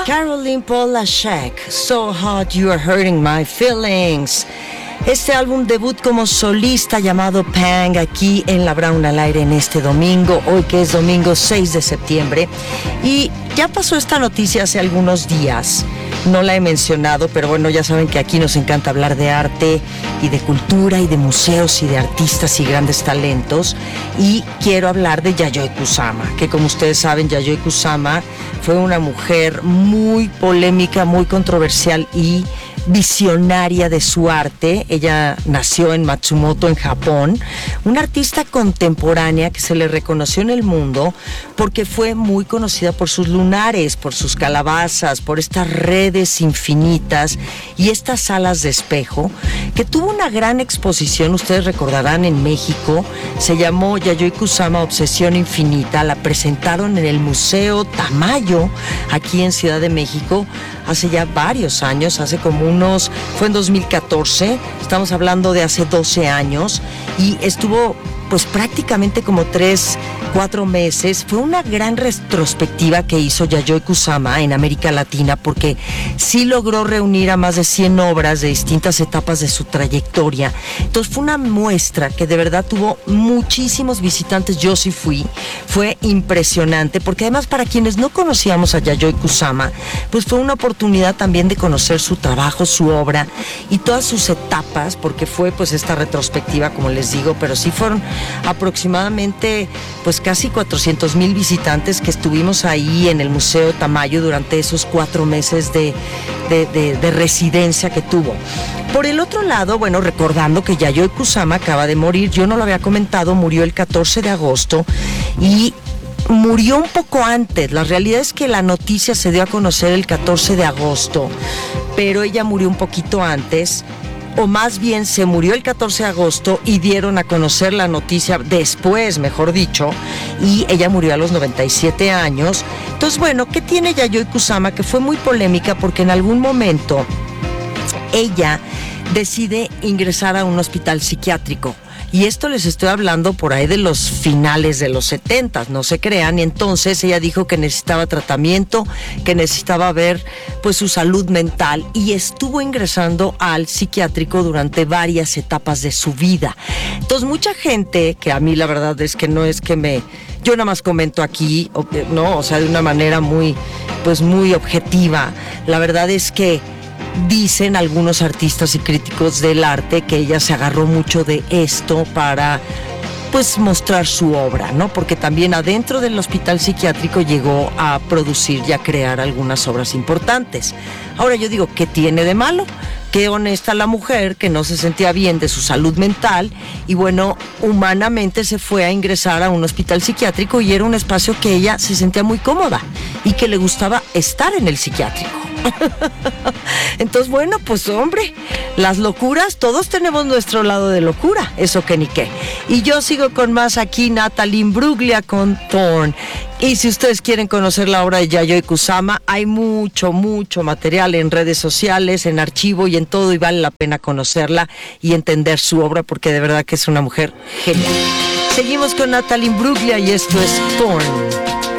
Caroline Polachek, So Hot You Are Hurting My Feelings. Este álbum debut como solista llamado Pang, aquí en La Brown al aire en este domingo, hoy que es domingo 6 de septiembre. Y ya pasó esta noticia hace algunos días, no la he mencionado, pero bueno, ya saben que aquí nos encanta hablar de arte y de cultura y de museos y de artistas y grandes talentos. Y quiero hablar de Yayoi Kusama, que como ustedes saben, Yayoi Kusama fue una mujer muy polémica, muy controversial y visionaria de su arte. Ella nació en Matsumoto, en Japón, una artista contemporánea que se le reconoció en el mundo porque fue muy conocida por sus lunares, por sus calabazas, por estas redes infinitas y estas salas de espejo, que tuvo una gran exposición, ustedes recordarán, en México. Se llamó Yayoi Kusama Obsesión Infinita, la presentaron en el Museo Tamayo, aquí en Ciudad de México, hace ya varios años, fue en 2014, estamos hablando de hace 12 años, y estuvo pues prácticamente como 3-4 meses. Fue una gran retrospectiva que hizo Yayoi Kusama en América Latina, porque sí logró reunir a más de 100 obras de distintas etapas de su trayectoria. Entonces fue una muestra que de verdad tuvo muchísimos visitantes. Yo sí fue impresionante, porque además para quienes no conocíamos a Yayoi Kusama, pues fue una oportunidad también de conocer su trabajo, su obra y todas sus etapas, porque fue pues esta retrospectiva, como les digo, pero sí fueron aproximadamente pues casi 400,000 visitantes que estuvimos ahí en el Museo Tamayo durante esos 4 meses de residencia que tuvo. Por el otro lado, bueno, recordando que Yayoi Kusama acaba de morir, yo no lo había comentado, murió el 14 de agosto y murió un poco antes. La realidad es que la noticia se dio a conocer el 14 de agosto, pero ella murió un poquito antes, o más bien se murió el 14 de agosto y dieron a conocer la noticia después, mejor dicho, y ella murió a los 97 años. Entonces, bueno, ¿qué tiene Yayoi Kusama? Que fue muy polémica porque en algún momento ella decide ingresar a un hospital psiquiátrico. Y esto les estoy hablando por ahí de los finales de los 70, no se crean. Y entonces ella dijo que necesitaba tratamiento, que necesitaba ver pues su salud mental, y estuvo ingresando al psiquiátrico durante varias etapas de su vida. Entonces mucha gente, que a mí la verdad es que no es que yo nada más comento aquí, no, o sea, de una manera muy objetiva. La verdad es que dicen algunos artistas y críticos del arte que ella se agarró mucho de esto para pues mostrar su obra, ¿no? Porque también adentro del hospital psiquiátrico llegó a producir y a crear algunas obras importantes. Ahora yo digo, ¿qué tiene de malo? Qué honesta la mujer, que no se sentía bien de su salud mental y bueno, humanamente se fue a ingresar a un hospital psiquiátrico, y era un espacio que ella se sentía muy cómoda y que le gustaba estar en el psiquiátrico. Entonces, bueno, pues hombre, las locuras, todos tenemos nuestro lado de locura, eso que ni qué. Y yo sigo con más aquí, Natalie Imbruglia con Thorn. Y si ustedes quieren conocer la obra de Yayoi Kusama, hay mucho material en redes sociales, en archivo y en todo, y vale la pena conocerla y entender su obra, porque de verdad que es una mujer genial. Seguimos con Natalie Imbruglia y esto es Thorn.